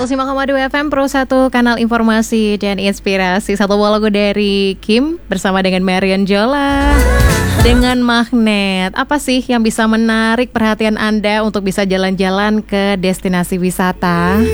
105,2 FM Pro 1, kanal informasi dan inspirasi. Satu buah lagu dari Kim bersama dengan Marion Jola dengan Magnet. Apa sih yang bisa menarik perhatian Anda untuk bisa jalan-jalan ke destinasi wisata?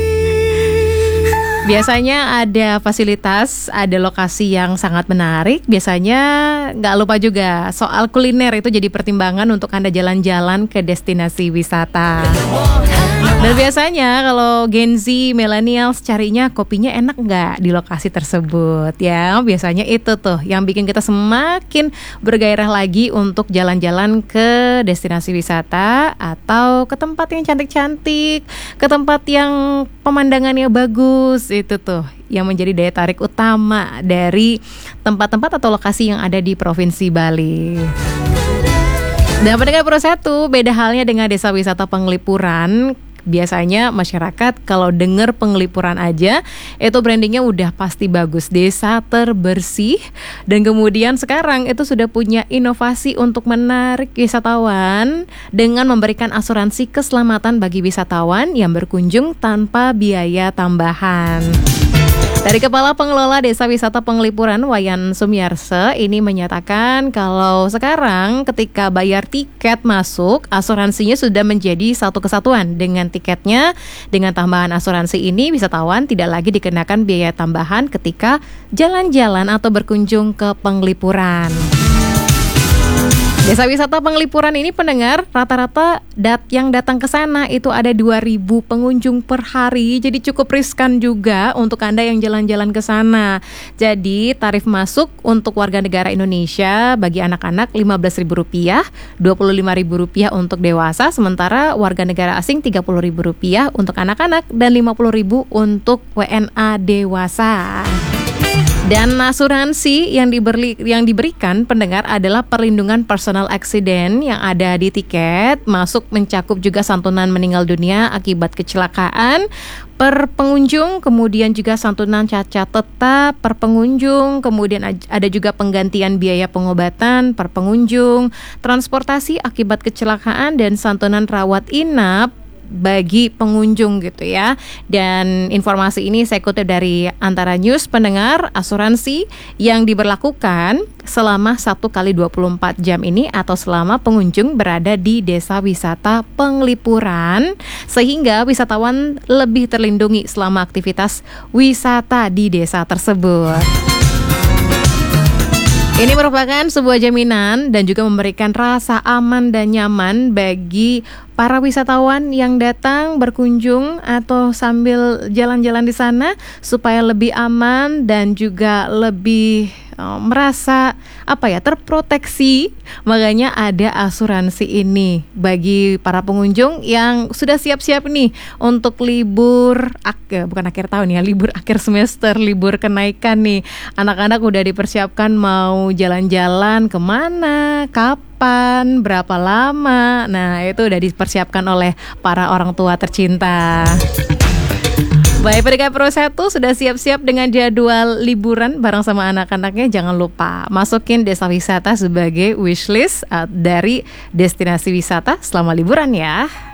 Biasanya ada fasilitas, ada lokasi yang sangat menarik. Biasanya gak lupa juga soal kuliner itu jadi pertimbangan untuk Anda jalan-jalan ke destinasi wisata. Dan biasanya kalau Gen Z, millennials carinya kopinya enak nggak di lokasi tersebut ya. Biasanya itu tuh yang bikin kita semakin bergairah lagi untuk jalan-jalan ke destinasi wisata atau ke tempat yang cantik-cantik, ke tempat yang pemandangannya bagus. Itu tuh yang menjadi daya tarik utama dari tempat-tempat atau lokasi yang ada di Provinsi Bali. Dan pendengar Pro 1, beda halnya dengan desa wisata Penglipuran. Biasanya masyarakat kalau dengar Penglipuran aja itu brandingnya udah pasti bagus, desa terbersih. Dan kemudian sekarang itu sudah punya inovasi untuk menarik wisatawan dengan memberikan asuransi keselamatan bagi wisatawan yang berkunjung tanpa biaya tambahan. Dari Kepala Pengelola Desa Wisata Penglipuran, Wayan Sumiarse, ini menyatakan kalau sekarang ketika bayar tiket masuk, asuransinya sudah menjadi satu kesatuan dengan tiketnya. Dengan tambahan asuransi ini, wisatawan tidak lagi dikenakan biaya tambahan ketika jalan-jalan atau berkunjung ke Penglipuran. Desa wisata Penglipuran ini pendengar rata-rata yang datang ke sana itu ada 2.000 pengunjung per hari. Jadi cukup riskan juga untuk Anda yang jalan-jalan ke sana. Jadi tarif masuk untuk warga negara Indonesia bagi anak-anak Rp15.000, Rp25.000 untuk dewasa, sementara warga negara asing Rp30.000 untuk anak-anak dan Rp50.000 untuk WNA dewasa. Dan asuransi yang diberikan pendengar adalah perlindungan personal accident yang ada di tiket, masuk mencakup juga santunan meninggal dunia akibat kecelakaan per pengunjung, kemudian juga santunan cacat tetap per pengunjung, kemudian ada juga penggantian biaya pengobatan per pengunjung, transportasi akibat kecelakaan dan santunan rawat inap bagi pengunjung gitu ya. Dan informasi ini saya kutip dari Antara News pendengar. Asuransi yang diberlakukan selama 1x24 jam ini atau selama pengunjung berada di desa wisata Penglipuran, sehingga wisatawan lebih terlindungi selama aktivitas wisata di desa tersebut. Ini merupakan sebuah jaminan dan juga memberikan rasa aman dan nyaman bagi para wisatawan yang datang berkunjung atau sambil jalan-jalan di sana supaya lebih aman dan juga lebih merasa terproteksi. Makanya ada asuransi ini bagi para pengunjung yang sudah siap-siap nih untuk libur akhir tahun ya, libur akhir semester, libur kenaikan nih. Anak-anak udah dipersiapkan mau jalan-jalan kemana, kapan, berapa lama. Nah, itu udah dipersiapkan oleh para orang tua tercinta. Baik, pendengar Pro 1 sudah siap-siap dengan jadwal liburan bareng sama anak-anaknya. Jangan lupa masukin desa wisata sebagai wishlist dari destinasi wisata selama liburan ya.